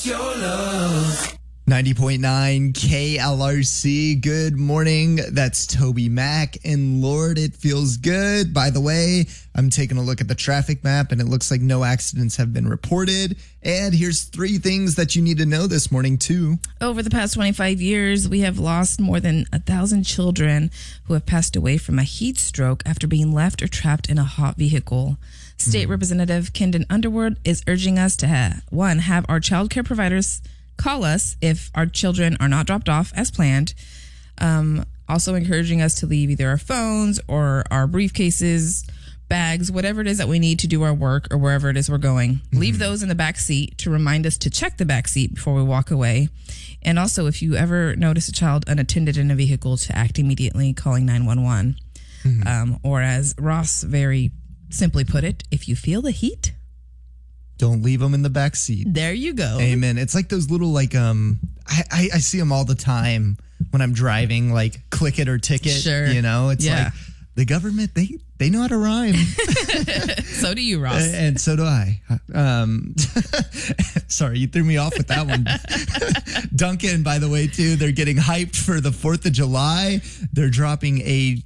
your love. 90.9 KLRC. Good morning. That's Toby Mack. And Lord, it feels good. By the way, I'm taking a look at the traffic map and it looks like no accidents have been reported. And here's 3 things that you need to know this morning, too. Over the past 25 years, we have lost more than 1,000 children who have passed away from a heat stroke after being left or trapped in a hot vehicle. State Representative Kendon Underwood is urging us to have our child care providers call us if our children are not dropped off as planned. Also encouraging us to leave either our phones or our briefcases, bags, whatever it is that we need to do our work or wherever it is we're going. Mm-hmm. Leave those in the back seat to remind us to check the back seat before we walk away. And also, if you ever notice a child unattended in a vehicle, to act immediately, calling 911. Mm-hmm. Or as Ross very simply put it, if you feel the heat, don't leave them in the back seat. There you go. Amen. It's like those little, I see them all the time when I'm driving, like click it or ticket. Sure. You know, it's like the government, they know how to rhyme. So do you, Ross. And so do I. Sorry, you threw me off with that one. Duncan, by the way, too, they're getting hyped for the 4th of July. They're dropping a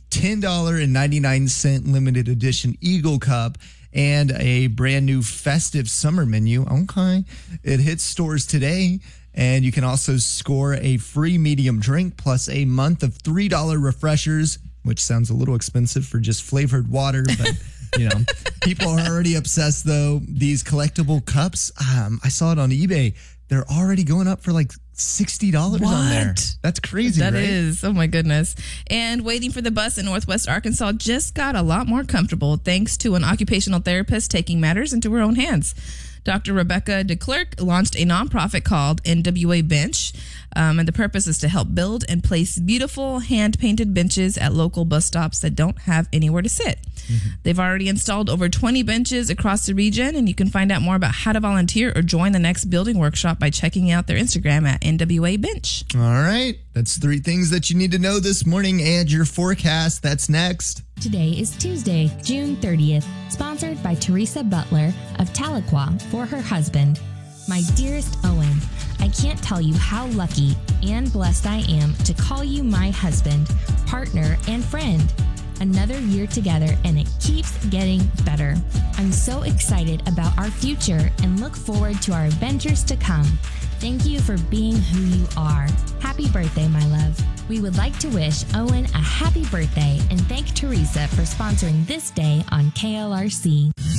$10.99 limited edition Eagle Cup and a brand new festive summer menu. Okay. It hits stores today, and you can also score a free medium drink plus a month of $3 refreshers, which sounds a little expensive for just flavored water, but you know, people are already obsessed though. These collectible cups, I saw it on eBay. They're already going up for like $60 on there. That's crazy, right? That is. Oh, my goodness. And waiting for the bus in Northwest Arkansas just got a lot more comfortable thanks to an occupational therapist taking matters into her own hands. Dr. Rebecca DeClerc launched a nonprofit called NWA Bench, and the purpose is to help build and place beautiful hand-painted benches at local bus stops that don't have anywhere to sit. Mm-hmm. They've already installed over 20 benches across the region, and you can find out more about how to volunteer or join the next building workshop by checking out their Instagram at NWA Bench. All right. That's 3 things that you need to know this morning, and your forecast. That's next. Today is Tuesday, June 30th, sponsored by Teresa Butler of Tahlequah for her husband. My dearest Owen, I can't tell you how lucky and blessed I am to call you my husband, partner, and friend. Another year together, and it keeps getting better. I'm so excited about our future and look forward to our adventures to come. Thank you for being who you are. Happy birthday, my love. We would like to wish Owen a happy birthday and thank Teresa for sponsoring this day on KLRC.